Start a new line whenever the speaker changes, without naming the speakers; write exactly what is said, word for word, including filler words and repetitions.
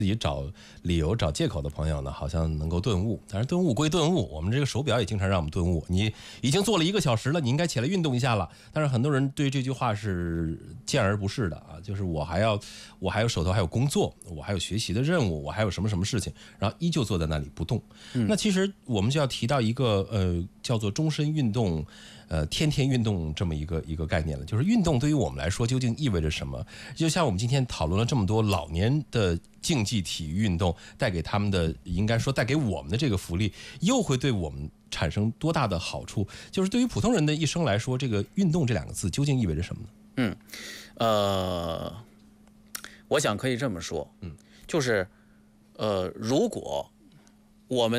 自己找理由、找借口的朋友呢，好像能够顿悟。当然，顿悟归顿悟，我们这个手表也经常让我们顿悟。你已经做了一个小时了，你应该起来运动一下了。但是很多人对这句话是见而不是的啊，就是我还要，我还有手头还有工作，我还有学习的任务，我还有什么什么事情，然后依旧坐在那里不动。嗯、那其实我们就要提到一个呃叫做终身运动。呃，天天运动这么一个一个概念了，就是运动对于我们来说究竟意味着什么？就像我们今天讨论了这么多老年的竞技体育运动带给他们的，应该说带给我们的这个福利，又会对我们产生多大的好处？就是对于普通人的一生来说，这个运动这两个字究竟意味着什么呢？
嗯，呃，我想可以这么说，嗯，就是呃，如果我们